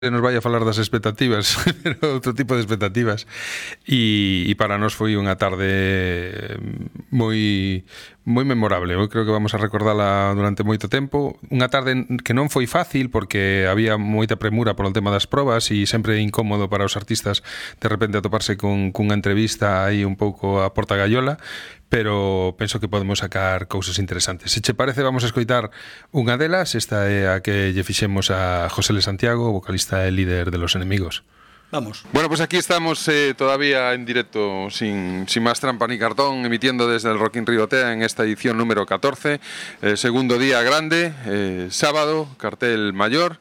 nos vai a falar das expectativas, pero outro tipo de expectativas. E para nós foi unha tarde moi memorable. Eu creo que vamos a recordala durante moito tempo. Unha tarde que non foi fácil porque había moita premura polo tema das probas e sempre incómodo para os artistas de repente atoparse cunha entrevista aí un pouco a porta gallola, pero penso que podemos sacar cousas interesantes. Se che parece, vamos a escoitar unha delas. Esta é a que lle fixemos a José L. Santiago, vocalista e líder de Los Enemigos. Vamos. Bueno, pues aquí estamos todavía en directo, sin más trampa ni cartón, emitiendo desde el Rock in Rio Tea en esta edición número 14, segundo día grande, sábado, cartel mayor,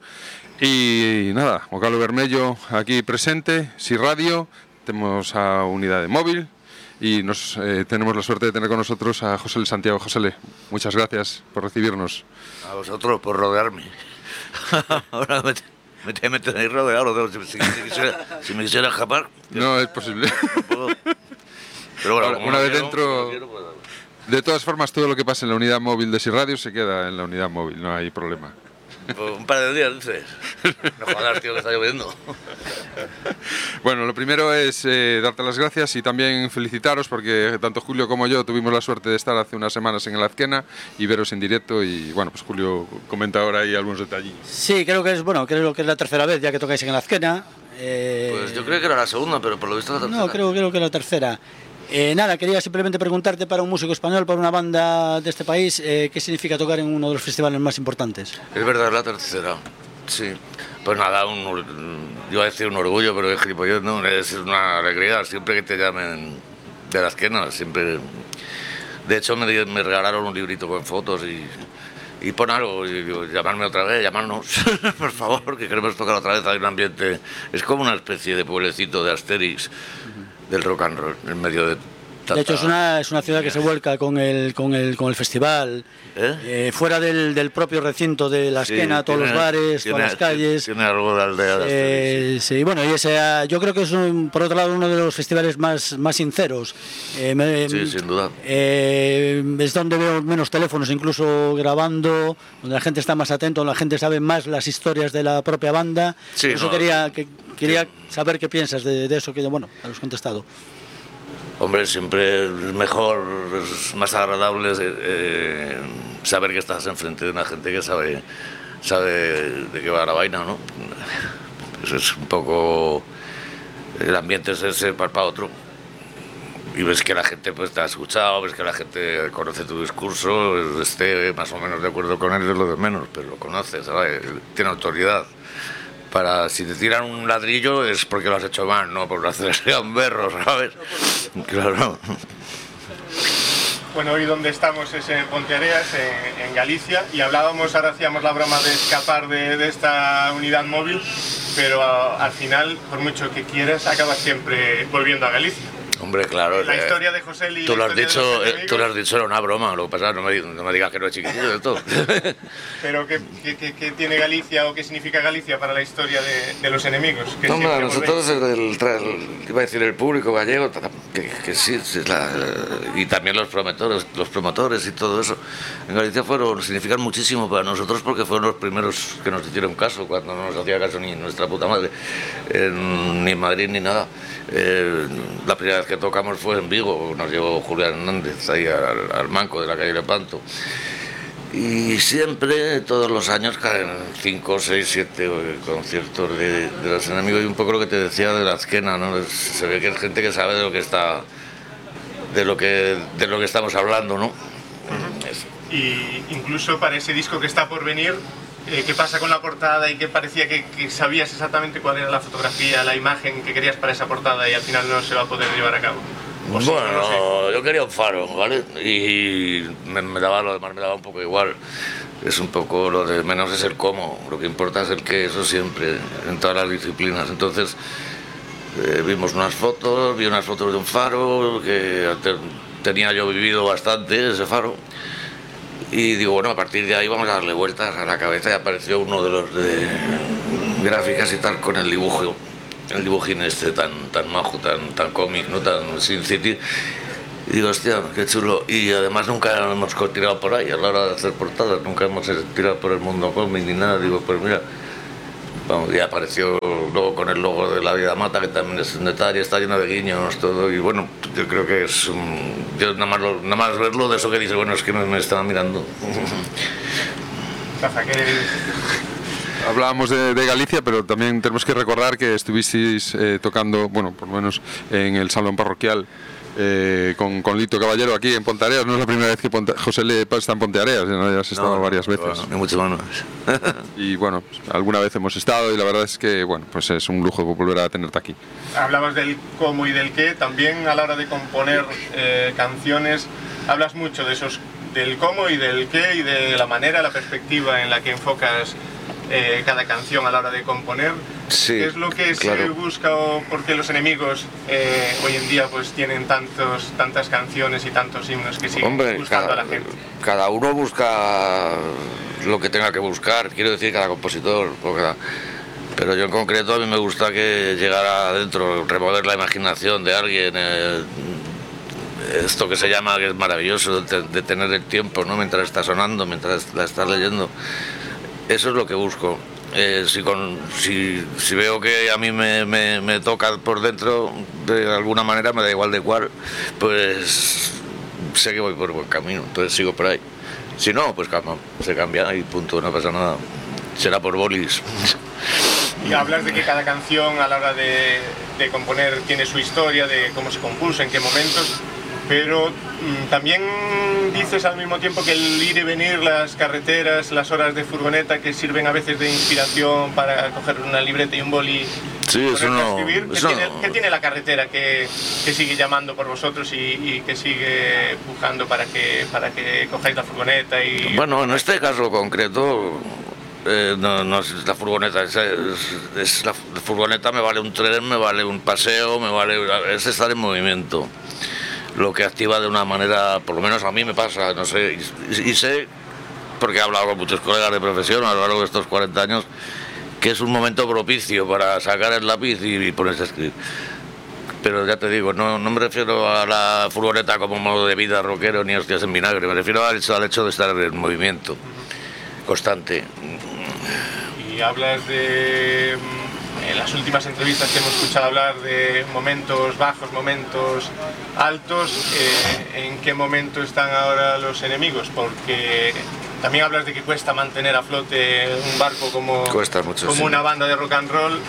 y nada, o Galo Vermello aquí presente, Si Radio, tenemos a unidade móvil, y tenemos la suerte de tener con nosotros a José L. Santiago. José L., muchas gracias por recibirnos. A vosotros por rodearme. Ahora me tenéis rodeado, si me quisiera escapar. No es posible. No puedo. Pero bueno, ahora, una vez dentro, de todas formas, todo lo que pasa en la unidad móvil de Si Radio se queda en la unidad móvil, no hay problema. Pues un par de días, dices. No jodas, tío, que está lloviendo. Bueno, lo primero es darte las gracias y también felicitaros porque tanto Julio como yo tuvimos la suerte de estar hace unas semanas en el Azkena y veros en directo y bueno, pues Julio comenta ahora ahí algunos detalles. Sí, creo que es la tercera vez ya que tocáis en el Azkena. Pues yo creo que era la segunda, pero por lo visto la tercera. No, creo que era la tercera. Nada, quería simplemente preguntarte para un músico español, para una banda de este país, ¿qué significa tocar en uno de los festivales más importantes? Es verdad, la tercera, sí. Pues nada, iba a decir un orgullo, pero es gilipollez, no, es una alegría, siempre que te llamen de la esquina, siempre. De hecho, me regalaron un librito con fotos y pon algo, y digo, llamarme otra vez, llamarnos, por favor, que queremos tocar otra vez. Hay un ambiente, es como una especie de pueblecito de Asterix, del rock and roll, en medio de... De hecho, es una ciudad que se vuelca con el festival, fuera del propio recinto de la Esquena, todos los bares, todas las calles. Tiene algo de aldea. Sí, bueno, y yo creo que es, por otro lado, uno de los festivales más sinceros. Sí, sin duda. Es donde veo menos teléfonos, incluso grabando, donde la gente está más atenta, donde la gente sabe más las historias de la propia banda. Sí, por eso quería saber qué piensas de eso, que bueno, has contestado. Hombre, siempre es mejor, es más agradable saber que estás enfrente de una gente que sabe de qué va la vaina, ¿no? Eso es un poco... El ambiente es ese para otro. Y ves que la gente pues te ha escuchado, ves que la gente conoce tu discurso, esté más o menos de acuerdo con él, es lo de menos, pero lo conoce, ¿sabes? Tiene autoridad. Si te tiran un ladrillo es porque lo has hecho mal, no por hacerse un berro, ¿sabes? Claro. Bueno, hoy donde estamos es en Ponteareas, en Galicia, y ahora hacíamos la broma de escapar de esta unidad móvil, pero al final, por mucho que quieras, acabas siempre volviendo a Galicia. Hombre, claro. La historia de José L. Tú lo has dicho, era una broma, lo que pasa, no me digas que no es chiquitillo de todo. Pero ¿qué tiene Galicia o qué significa Galicia para la historia de Los Enemigos? No, nosotros iba a decir el público gallego, que sí, y también los promotores y todo eso, en Galicia significan muchísimo para nosotros porque fueron los primeros que nos hicieron caso, cuando no nos hacía caso ni nuestra puta madre, ni en Madrid ni nada. La primera vez que tocamos fue en Vigo, nos llevó Julián Hernández ahí al Manco de la calle Lepanto. Y siempre, todos los años, caen 5, 6, 7 conciertos de Los Enemigos, y un poco lo que te decía de la Azkena, ¿no? Se ve que es gente que sabe de lo que estamos hablando, ¿no? Y incluso para ese disco que está por venir, ¿qué pasa con la portada y que parecía que sabías exactamente cuál era la fotografía, la imagen que querías para esa portada y al final no se va a poder llevar a cabo? Bueno, sí, no sé. Yo quería un faro, ¿vale? Y lo demás me daba un poco igual. Es un poco lo de menos es el cómo, lo que importa es el qué, eso siempre, en todas las disciplinas. Entonces, vi unas fotos de un faro que tenía yo vivido bastante, ese faro. Y digo, bueno, a partir de ahí vamos a darle vueltas a la cabeza, y apareció uno de los de gráficas y tal con el dibujín este tan majo, tan cómic, ¿no? Tan Sin City. Y digo, hostia, qué chulo. Y además nunca hemos tirado por ahí a la hora de hacer portadas, nunca hemos tirado por el mundo cómic ni nada. Digo, pues mira, Vamos, y apareció luego con el logo de La Vida Mata, que también es un detalle, está lleno de guiños, todo, y bueno, yo creo que es yo nada más verlo de eso que dice, bueno, es que me estaban mirando. Rafa, ¿qué? Hablábamos de Galicia, pero también tenemos que recordar que estuvisteis tocando, bueno, por lo menos en el salón parroquial, con Lito Caballero aquí en Ponteareas. No es la primera vez que José Le está en Ponteareas, ¿no? Ya has estado varias veces. Bueno, muchas manos. Y bueno, pues, alguna vez hemos estado y la verdad es que, bueno, pues es un lujo volver a tenerte aquí. Hablabas del cómo y del qué, también a la hora de componer canciones, hablas mucho de esos, del cómo y del qué y de la manera, la perspectiva en la que enfocas cada canción a la hora de componer. Sí, ¿Qué es lo que claro. se busca o por qué los enemigos hoy en día pues tienen tantas canciones y tantos himnos que siguen gustando a la gente? Cada uno busca lo que tenga que buscar, quiero decir, cada compositor. Pero yo en concreto a mí me gusta que llegara adentro, remover la imaginación de alguien. Esto que se llama, que es maravilloso, de tener el tiempo, ¿no? Mientras está sonando, mientras la estás leyendo. Eso es lo que busco. Si veo que a mí me toca por dentro, de alguna manera, me da igual de cuál, pues sé que voy por buen camino, entonces sigo por ahí. Si no, pues se cambia y punto, no pasa nada. Será por bolis. Y hablas de que cada canción a la hora de componer tiene su historia, de cómo se compuso, en qué momentos, pero también dices al mismo tiempo que el ir y venir, las carreteras, las horas de furgoneta que sirven a veces de inspiración para coger una libreta y un boli sí, y eso no, a escribir. ¿Qué tiene la carretera que sigue llamando por vosotros y que sigue empujando para que cojáis la furgoneta? Bueno, en este caso concreto no es la furgoneta, la furgoneta me vale un tren, me vale un paseo, es estar en movimiento. Lo que activa de una manera, por lo menos a mí me pasa, no sé, y sé, porque he hablado con muchos colegas de profesión a lo largo de estos 40 años, que es un momento propicio para sacar el lápiz y ponerse a escribir. Pero ya te digo, no me refiero a la furgoneta como modo de vida rockero ni hostias en vinagre, me refiero al hecho de estar en movimiento constante. Y hablas de, en las últimas entrevistas que hemos escuchado hablar de momentos bajos, momentos altos, ¿en qué momento están ahora los enemigos? Porque también hablas de que cuesta mantener a flote un barco como sí. Una banda de rock and roll.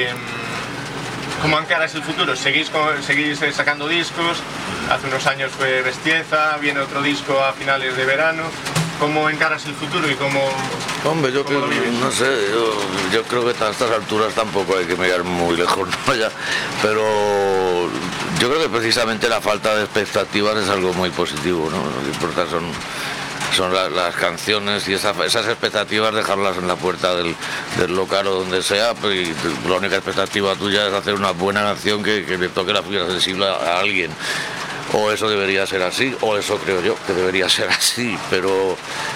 ¿Cómo encaras el futuro? ¿Seguís sacando discos? Hace unos años fue Bestieza, viene otro disco a finales de verano. ¿Cómo encaras el futuro y cómo? Hombre, yo creo, no sé, yo creo que a estas alturas tampoco hay que mirar muy lejos, ¿no? Ya, pero yo creo que precisamente la falta de expectativas es algo muy positivo, ¿no? Lo que importa son las canciones y esas expectativas dejarlas en la puerta del local o donde sea, y la única expectativa tuya es hacer una buena canción que le toque la fibra sensible a alguien. O eso debería ser así, o eso creo yo que debería ser así, pero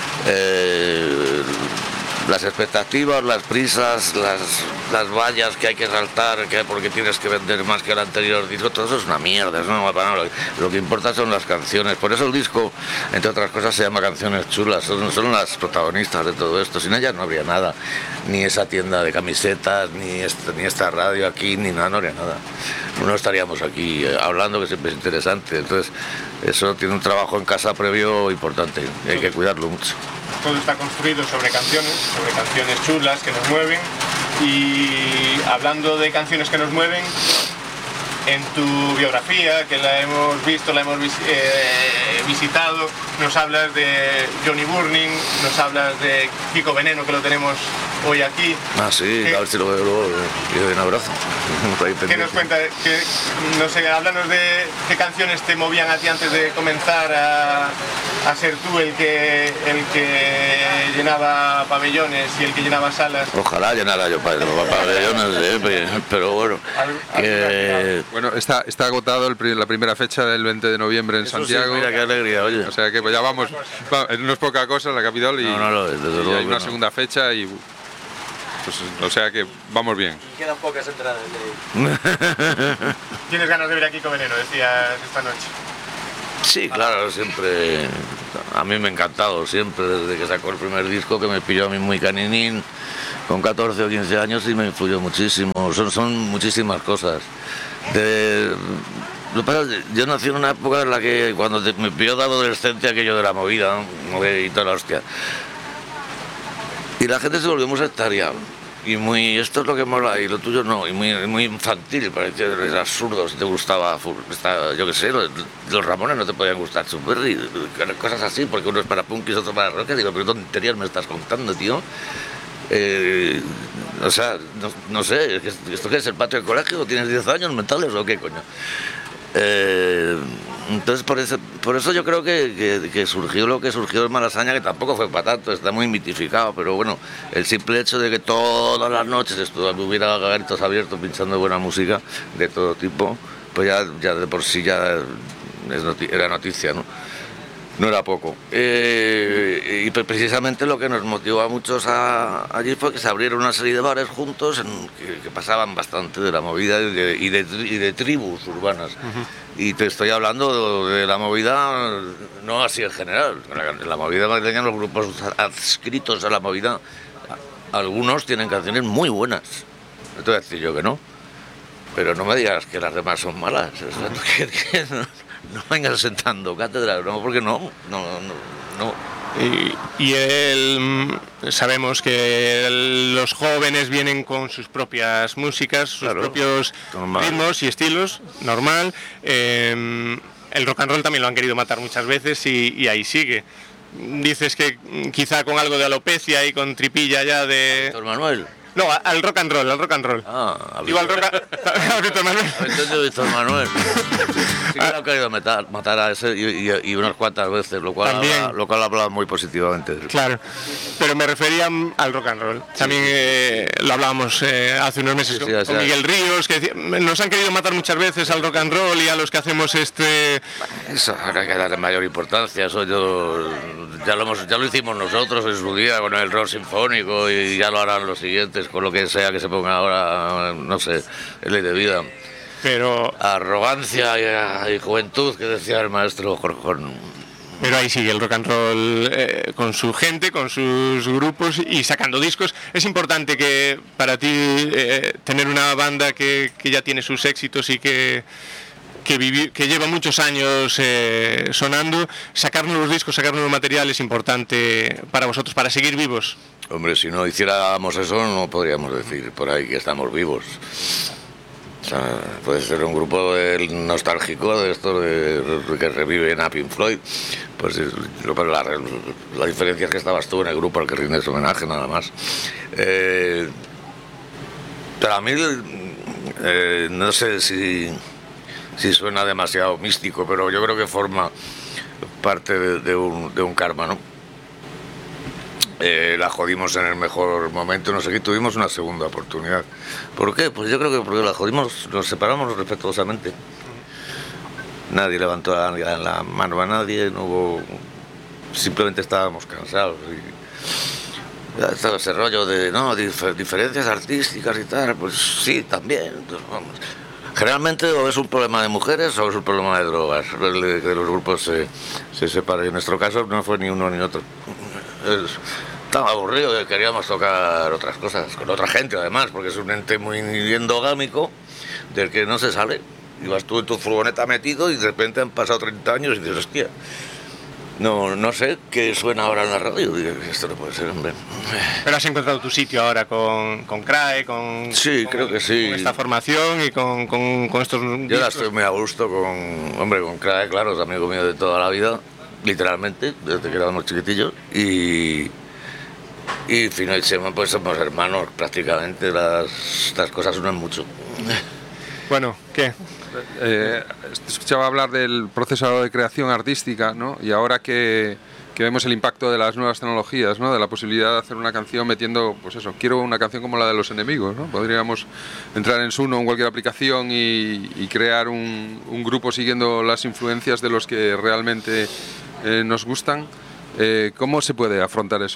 las expectativas, las prisas, las vallas que hay que saltar, porque tienes que vender más que el anterior disco, todo eso es una mierda, eso no va para nada. Lo que importa son las canciones, por eso el disco, entre otras cosas, se llama Canciones Chulas, son las protagonistas de todo esto, sin ellas no habría nada, ni esa tienda de camisetas, ni esta radio aquí, ni nada, no habría nada. No estaríamos aquí hablando, que siempre es interesante, entonces eso tiene un trabajo en casa previo importante, y hay que cuidarlo mucho. Todo está construido sobre canciones chulas que nos mueven, y hablando de canciones que nos mueven, en tu biografía, que la hemos visto, la hemos visitado, nos hablas de Johnny Burning, nos hablas de Kiko Veneno, que lo tenemos hoy aquí. Ah, sí, a ver si lo veo luego, y doy un abrazo. ¿Qué nos cuenta? No sé, háblanos de qué canciones te movían a ti antes de comenzar a ser tú el que llenaba pabellones y el que llenaba salas. Ojalá llenara yo pabellones, pero bueno. Bueno, está agotado la primera fecha del 20 de noviembre en Santiago. Sí, mira qué alegría, oye. O sea que pues ya vamos, no es poca cosa la capital y, desde luego hay una segunda fecha y pues, o sea que vamos bien. Quedan pocas entradas. ¿Tienes ganas de ver a Kiko Veneno, decías esta noche? Sí, claro, siempre. A mí me ha encantado, siempre, desde que sacó el primer disco, que me pilló a mí muy caninín. con 14 o 15 años sí me influyó muchísimo. Son muchísimas cosas. Lo que pasa es que yo nací en una época en la que cuando me pilló de adolescente aquello de la movida, ¿no? Y toda la hostia. Y la gente se volvió muy sectaria. Y muy, esto es lo que mola y lo tuyo no, y muy infantil, parecía absurdo. Si te gustaba, yo qué sé, los Ramones no te podían gustar, Superry, cosas así, porque uno es para punk y otro para rock. Digo, pero tonterías me estás contando, tío. O sea, no sé, ¿esto qué es el patio del colegio? ¿Tienes 10 años mentales o qué coño? Entonces por eso yo creo que surgió lo que surgió en Malasaña, que tampoco fue para tanto, está muy mitificado, pero bueno, el simple hecho de que todas las noches hubiera garitos abiertos pinchando buena música de todo tipo, pues ya de por sí ya era noticia, ¿no? No era poco. Y precisamente lo que nos motivó a muchos allí fue que se abrieron una serie de bares juntos que pasaban bastante de la movida y de tribus urbanas. Y te estoy hablando de la movida, no así en general. En la movida madrileña, los grupos adscritos a la movida, algunos tienen canciones muy buenas. No te voy a decir yo que no. Pero no me digas que las demás son malas. No vengas sentando cátedra, no, porque no. Sabemos que los jóvenes vienen con sus propias músicas, sus propios ritmos y estilos, normal. El rock and roll también lo han querido matar muchas veces y ahí sigue. Dices que quizá con algo de alopecia y con tripilla ya de... Víctor Manuel. No, al rock and roll. Digo al rock a Víctor Manuel. Víctor Manuel. Sí que lo han querido matar a ese y unas cuantas veces, lo cual habla muy positivamente. Claro, pero me refería al rock and roll. También lo hablábamos hace unos meses con Miguel Ríos, que decía, nos han querido matar muchas veces al rock and roll y a los que hacemos Eso hay que darle mayor importancia. Eso ya lo hicimos nosotros en su día con el rock sinfónico y ya lo harán los siguientes con lo que sea que se ponga ahora, no sé, es ley de vida. Pero arrogancia y juventud, que decía el maestro Jorjón. Pero ahí sigue el rock and roll con su gente, con sus grupos y sacando discos. Es importante que para ti tener una banda que ya tiene sus éxitos y que lleva muchos años sonando, sacar nuevos discos, sacar nuevo material es importante para vosotros, para seguir vivos. Hombre, si no hiciéramos eso no podríamos decir por ahí que estamos vivos. O sea, puede ser un grupo nostálgico de esto que reviven a Pink Floyd. Pues la diferencia es que estabas tú en el grupo al que rindes homenaje, nada más. Pero a mí no sé si suena demasiado místico, pero yo creo que forma parte de un karma, ¿no? La jodimos en el mejor momento, no sé qué, tuvimos una segunda oportunidad. ¿Por qué? Pues yo creo que porque la jodimos, nos separamos respetuosamente. Nadie levantó la mano a nadie, no hubo... Simplemente estábamos cansados. Y estaba ese rollo de, diferencias artísticas y tal, pues sí, también. Entonces, vamos. Generalmente o es un problema de mujeres o es un problema de drogas, que los grupos se separen. En nuestro caso no fue ni uno ni otro. Estaba aburrido, que queríamos tocar otras cosas, con otra gente además, porque es un ente muy endogámico del que no se sale. Ibas tú en tu furgoneta metido y de repente han pasado 30 años y dices, hostia, no sé qué suena ahora en la radio. Digo, esto no puede ser, hombre. Pero has encontrado tu sitio ahora con CRAE, sí, creo que sí. Con esta formación y con estos discos. Yo ahora estoy muy a gusto con CRAE, claro, es amigo mío de toda la vida, literalmente, desde que éramos chiquitillos. Y Fino y Chema, pues somos hermanos prácticamente, las cosas unen mucho. Bueno, ¿qué? Escuchaba hablar del proceso de creación artística, ¿no? Y ahora que vemos el impacto de las nuevas tecnologías, ¿no? De la posibilidad de hacer una canción metiendo, pues eso, quiero una canción como la de Los Enemigos, ¿no? Podríamos entrar en Suno o en cualquier aplicación y crear un grupo siguiendo las influencias de los que realmente nos gustan. ¿Cómo se puede afrontar eso?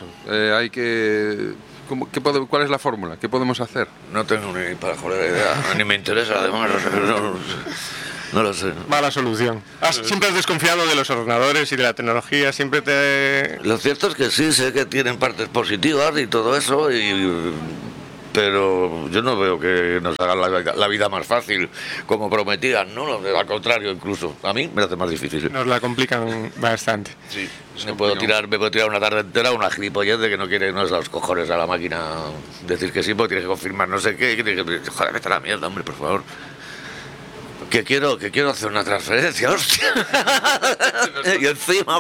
¿Cuál es la fórmula? ¿Qué podemos hacer? No tengo ni para joder idea, ni me interesa además. No lo sé. Mala solución. Siempre has desconfiado de los ordenadores y de la tecnología, siempre te... Lo cierto es que sí, sé que tienen partes positivas y todo eso, pero yo no veo que nos hagan la vida más fácil, como prometían, ¿no? Al contrario, incluso. A mí me hace más difícil. Nos la complican bastante. Sí. Me puedo tirar una tarde entera una gilipollez de que no quiere unos los cojones a la máquina decir que sí, porque tienes que confirmar no sé qué. Joder, vete a la mierda, hombre, por favor. Que quiero hacer una transferencia, hostia. Y encima,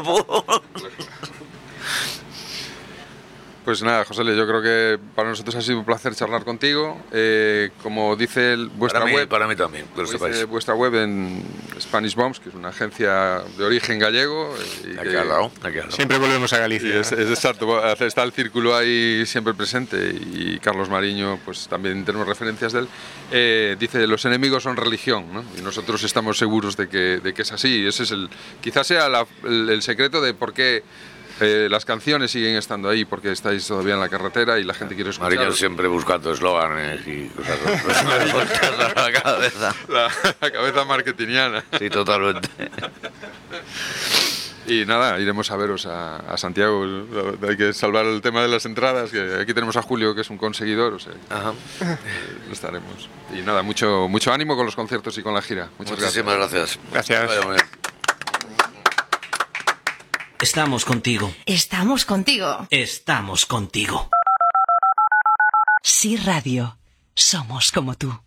Pues nada, José, yo creo que para nosotros ha sido un placer charlar contigo. Como dice vuestra web, para mí también, que lo sepáis. Vuestra web en Spanish Bombs, que es una agencia de origen gallego. Aquí al lado. Siempre volvemos a Galicia. Es exacto, está el círculo ahí siempre presente, y Carlos Mariño, pues también tenemos referencias de él. Dice, los enemigos son religión, ¿no? Y nosotros estamos seguros de que es así. Ese es quizás sea el secreto de por qué las canciones siguen estando ahí, porque estáis todavía en la carretera y la gente quiere escuchar. Mariño siempre buscando eslóganes y cosas a la cabeza. La cabeza marketingiana. Sí, totalmente. Y nada, iremos a veros a Santiago. Hay que salvar el tema de las entradas, que aquí tenemos a Julio, que es un conseguidor, o sea, estaremos. Y nada, mucho ánimo con los conciertos y con la gira. Muchísimas gracias. Gracias. Estamos contigo. Estamos contigo. Estamos contigo. Sí Radio. Somos como tú.